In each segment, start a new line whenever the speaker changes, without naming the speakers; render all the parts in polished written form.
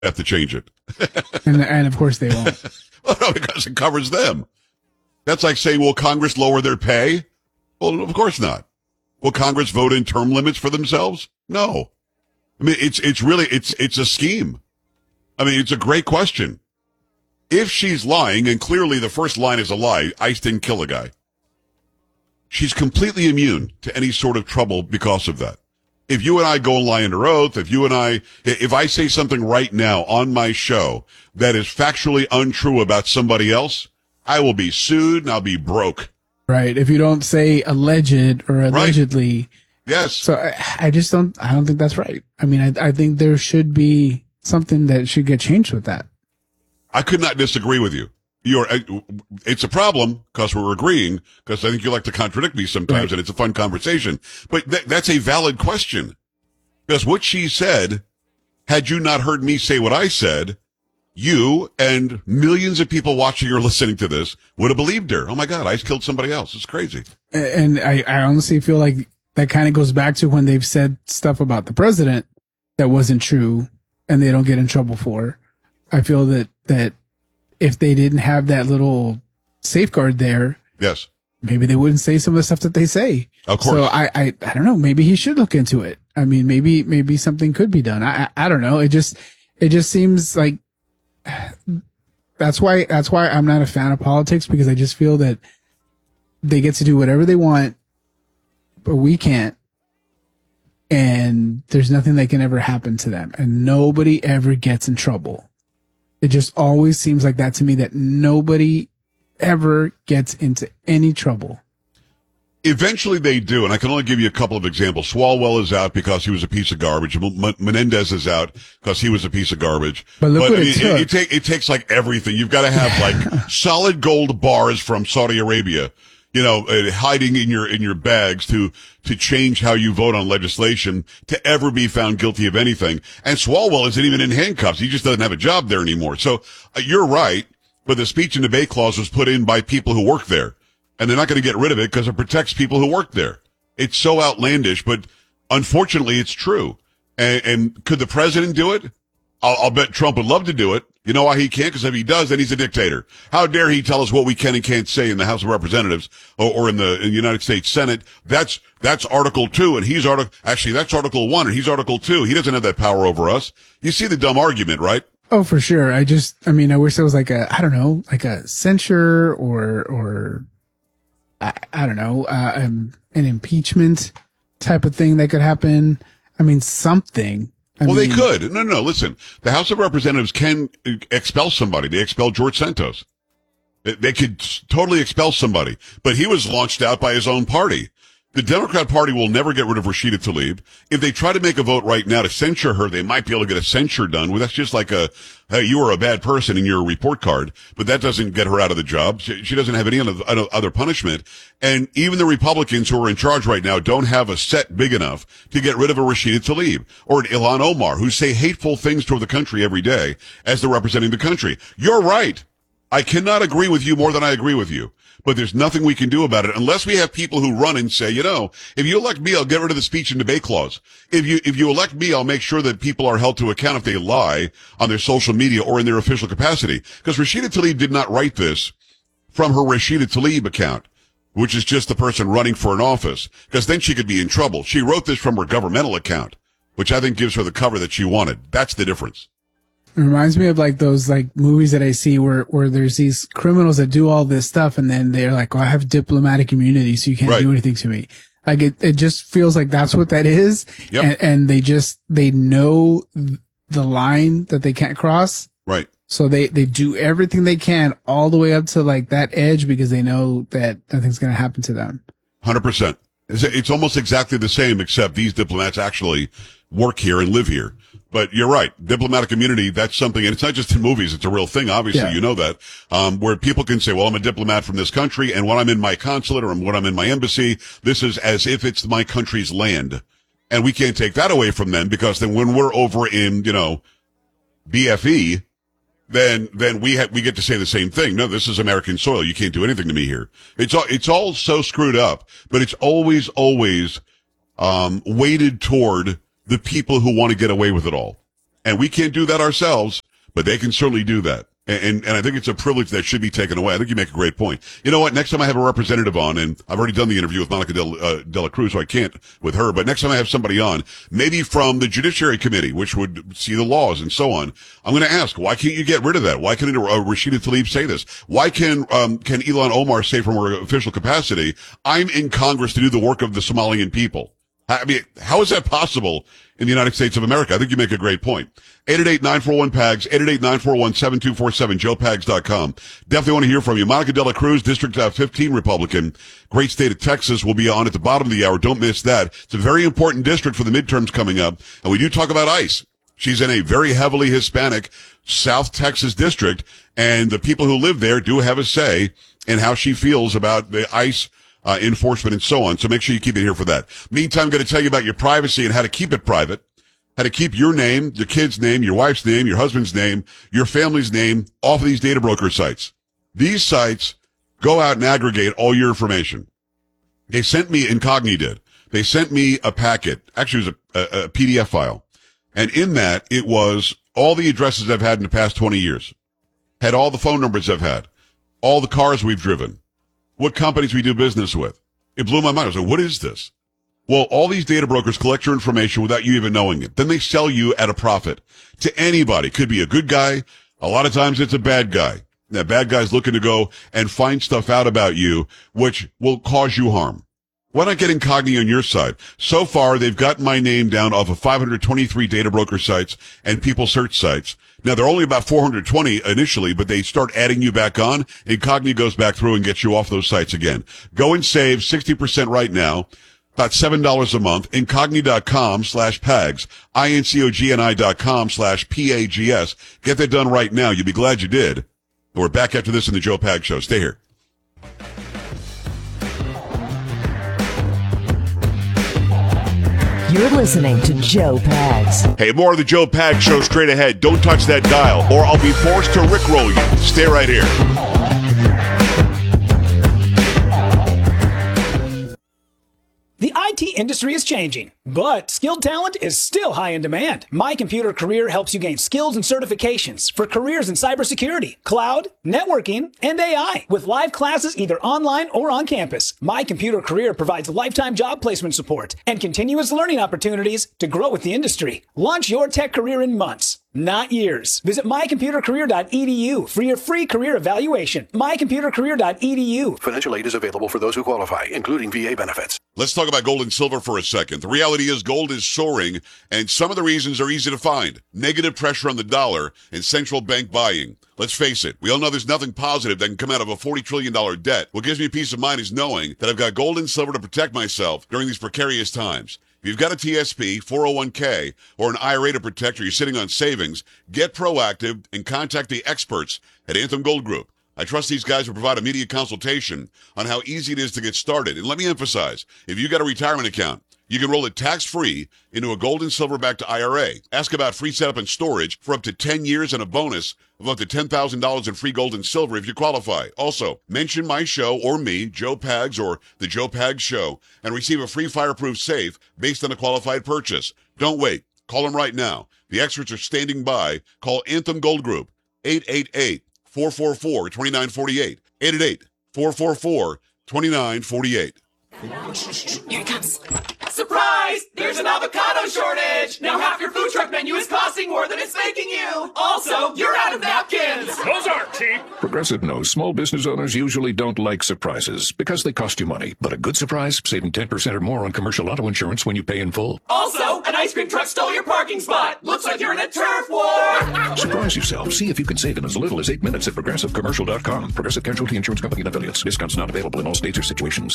have to change it.
And of course they won't.
Well, no, because it covers them. That's like saying, will Congress lower their pay? Well, of course not. Will Congress vote in term limits for themselves? No. I mean, it's really a scheme. I mean, it's a great question. If she's lying, and clearly the first line is a lie, ICE didn't kill a guy. She's completely immune to any sort of trouble because of that. If you and I go and lie under oath, if I say something right now on my show that is factually untrue about somebody else, I will be sued and I'll be broke.
Right. If you don't say alleged or allegedly.
Right. Yes.
So I don't think that's right. I mean, I think there should be something that should get changed with that.
I could not disagree with you. It's a problem because we're agreeing, because I think you like to contradict me sometimes, right. And it's a fun conversation. But that's a valid question. Because what she said, had you not heard me say what I said, you and millions of people watching or listening to this would have believed her. Oh my God, I killed somebody else. It's crazy.
And I honestly feel like that kind of goes back to when they've said stuff about the president that wasn't true and they don't get in trouble for. I feel that if they didn't have that little safeguard there,
yes,
maybe they wouldn't say some of the stuff that they say.
Of course.
So I don't know. Maybe he should look into it. I mean, maybe something could be done. I don't know. It just seems like that's why I'm not a fan of politics, because I just feel that they get to do whatever they want, but we can't. And there's nothing that can ever happen to them, and nobody ever gets in trouble. It just always seems like that to me, that nobody ever gets into any trouble.
Eventually they do, and I can only give you a couple of examples. Swalwell is out because he was a piece of garbage. Menendez is out because he was a piece of garbage.
But look what it took.
It takes like everything. You've got to have like solid gold bars from Saudi Arabia, hiding in your bags to change how you vote on legislation to ever be found guilty of anything. And Swalwell isn't even in handcuffs. He just doesn't have a job there anymore. So you're right, but the speech and debate clause was put in by people who work there, and they're not going to get rid of it because it protects people who work there. It's so outlandish, but unfortunately it's true. And could the president do it? I'll bet Trump would love to do it. You know why he can't? Because if he does, then he's a dictator. How dare he tell us what we can and can't say in the House of Representatives or in the United States Senate? That's Article 2, and that's Article 1, and he's Article 2. He doesn't have that power over us. You see the dumb argument, right?
Oh, for sure. I wish there was like a censure or I don't know, an impeachment type of thing that could happen. I mean, something.
They could. No, listen. The House of Representatives can expel somebody. They expelled George Santos. They could totally expel somebody. But he was launched out by his own party. The Democrat Party will never get rid of Rashida Tlaib. If they try to make a vote right now to censure her, they might be able to get a censure done. Well, that's just like hey, you were a bad person in your report card, but that doesn't get her out of the job. She doesn't have any other punishment. And even the Republicans who are in charge right now don't have a set big enough to get rid of a Rashida Tlaib or an Ilhan Omar, who say hateful things toward the country every day as they're representing the country. You're right. I cannot agree with you more than I agree with you. But there's nothing we can do about it unless we have people who run and say, if you elect me, I'll get rid of the speech and debate clause. If you elect me, I'll make sure that people are held to account if they lie on their social media or in their official capacity. Because Rashida Tlaib did not write this from her Rashida Tlaib account, which is just the person running for an office, because then she could be in trouble. She wrote this from her governmental account, which I think gives her the cover that she wanted. That's the difference.
It reminds me of like those like movies that I see where there's these criminals that do all this stuff and then they're like, I have diplomatic immunity, so you can't do anything to me. Like it just feels like that's what that is.
Yep.
And they know the line that they can't cross.
Right.
So they do everything they can all the way up to like that edge because they know that nothing's going to happen to them.
100%. It's almost exactly the same, except these diplomats actually work here and live here. But you're right. Diplomatic immunity, that's something, and it's not just in movies, it's a real thing, obviously, you know that, where people can say, well, I'm a diplomat from this country, and when I'm in my consulate or when I'm in my embassy, this is as if it's my country's land. And we can't take that away from them, because then when we're over in, BFE, then we get to say the same thing. No, this is American soil. You can't do anything to me here. It's all so screwed up, but it's always, weighted toward the people who want to get away with it all. And we can't do that ourselves, but they can certainly do that. And I think it's a privilege that should be taken away. I think you make a great point. You know what? Next time I have a representative on, and I've already done the interview with Monica de la Cruz, so I can't with her, but next time I have somebody on, maybe from the Judiciary Committee, which would see the laws and so on, I'm going to ask, why can't you get rid of that? Why can't Rashida Tlaib say this? Why can Ilhan Omar say from her official capacity, I'm in Congress to do the work of the Somalian people? I mean, how is that possible in the United States of America? I think you make a great point. 888-941-PAGS, 888-941-7247, joepags.com. Definitely want to hear from you. Monica de la Cruz, District 15 Republican, great state of Texas, will be on at the bottom of the hour. Don't miss that. It's a very important district for the midterms coming up. And we do talk about ICE. She's in a very heavily Hispanic South Texas district, and the people who live there do have a say in how she feels about the ICE enforcement and so on. So make sure you keep it here for that. Meantime, I'm going to tell you about your privacy and how to keep it private, how to keep your name, your kid's name, your wife's name, your husband's name, your family's name off of these data broker sites. These sites go out and aggregate all your information. They sent me, Incogni did. They sent me a packet. Actually, it was a PDF file. And in that, it was all the addresses I've had in the past 20 years. Had all the phone numbers I've had. All the cars we've driven. What companies we do business with. It blew my mind. I was like, what is this? Well, all these data brokers collect your information without you even knowing it. Then they sell you at a profit to anybody. Could be a good guy. A lot of times it's a bad guy. That bad guy's looking to go and find stuff out about you, which will cause you harm. Why not get Incogni on your side? So far, they've gotten my name down off of 523 data broker sites and people search sites. Now, they're only about 420 initially, but they start adding you back on. Incogni goes back through and gets you off those sites again. Go and save 60% right now. About $7 a month. Incogni.com/PAGS. INCOGNI.com/PAGS. Get that done right now. You'll be glad you did. We're back after this in the Joe Pags Show. Stay here.
You're listening to Joe Pags.
Hey, more of the Joe Pags Show straight ahead. Don't touch that dial, or I'll be forced to rickroll you. Stay right here.
The IT industry is changing, but skilled talent is still high in demand. My Computer Career helps you gain skills and certifications for careers in cybersecurity, cloud, networking, and AI. With live classes either online or on campus, My Computer Career provides lifetime job placement support and continuous learning opportunities to grow with the industry. Launch your tech career in months, not years. Visit mycomputercareer.edu for your free career evaluation. mycomputercareer.edu.
Financial aid is available for those who qualify, including VA benefits.
Let's talk about gold and silver for a second. The reality is gold is soaring, and some of the reasons are easy to find. Negative pressure on the dollar and central bank buying. Let's face it, we all know there's nothing positive that can come out of a $40 trillion debt. What gives me peace of mind is knowing that I've got gold and silver to protect myself during these precarious times. If you've got a TSP, 401k, or an IRA to protect, or you're sitting on savings, get proactive and contact the experts at Anthem Gold Group. I trust these guys will provide immediate consultation on how easy it is to get started. And let me emphasize, if you got a retirement account, you can roll it tax-free into a gold and silver-backed IRA. Ask about free setup and storage for up to 10 years and a bonus of up to $10,000 in free gold and silver if you qualify. Also, mention my show or me, Joe Pags or The Joe Pags Show, and receive a free fireproof safe based on a qualified purchase. Don't wait. Call them right now. The experts are standing by. Call Anthem Gold Group, 888-444-2948. 888-444-2948.
Here it comes. Surprise! There's an avocado shortage! Now half your food truck menu is costing more than it's making you! Also, you're out of napkins!
Those aren't cheap! Progressive knows small business owners usually don't like surprises because they cost you money. But a good surprise, saving 10% or more on commercial auto insurance when you pay in full.
Also, an ice cream truck stole your parking spot! Looks like you're in a turf war!
Surprise yourself. See if you can save in as little as 8 minutes at ProgressiveCommercial.com. Progressive Casualty Insurance Company and Affiliates. Discounts not available in all states or situations.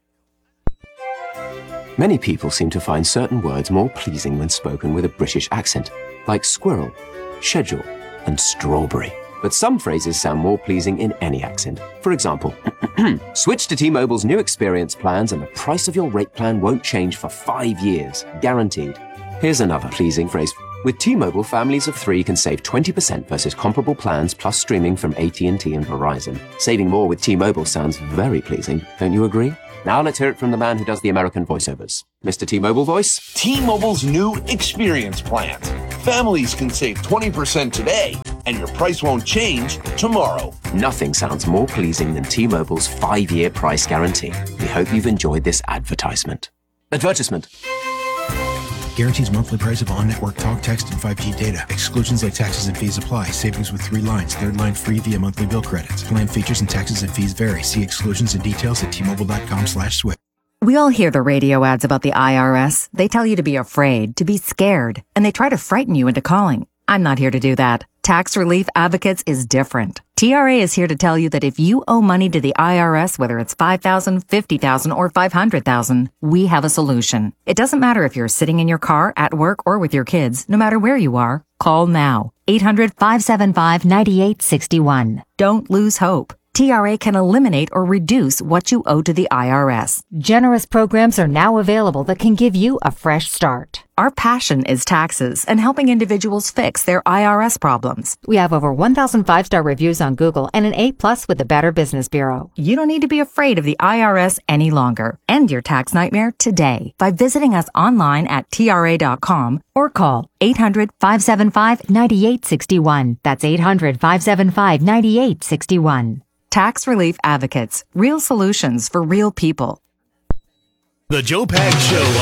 Many people seem to find certain words more pleasing when spoken with a British accent, like squirrel, schedule, and strawberry. But some phrases sound more pleasing in any accent. For example, switch to T-Mobile's new experience plans and the price of your rate plan won't change for 5 years, guaranteed. Here's another pleasing phrase. With T-Mobile, families of 3 can save 20% versus comparable plans plus streaming from AT&T and Verizon. Saving more with T-Mobile sounds very pleasing, don't you agree? Now let's hear it from the man who does the American voiceovers. Mr. T-Mobile voice?
T-Mobile's new experience plans. Families can save 20% today, and your price won't change tomorrow.
Nothing sounds more pleasing than T-Mobile's 5-year price guarantee. We hope you've enjoyed this advertisement. Advertisement.
Guarantees monthly price of on-network talk, text, and 5G data. Exclusions like taxes and fees apply. Savings with 3 lines. 3rd line free via monthly bill credits. Plan features and taxes and fees vary. See exclusions and details at T-Mobile.com/switch.
We all hear the radio ads about the IRS. They tell you to be afraid, to be scared, and they try to frighten you into calling. I'm not here to do that. Tax Relief Advocates is different. TRA is here to tell you that if you owe money to the IRS, whether it's $5,000, $50,000, or $500,000, we have a solution. It doesn't matter if you're sitting in your car, at work, or with your kids. No matter where you are, call now. 800-575-9861. Don't lose hope. TRA can eliminate or reduce what you owe to the IRS.
Generous programs are now available that can give you a fresh start.
Our passion is taxes and helping individuals fix their IRS problems.
We have over 1,000 5-star reviews on Google and an A+ with the Better Business Bureau.
You don't need to be afraid of the IRS any longer. End your tax nightmare today by visiting us online at TRA.com or call 800-575-9861. That's 800-575-9861. Tax Relief Advocates. Real solutions for real people.
The Joe Pags Show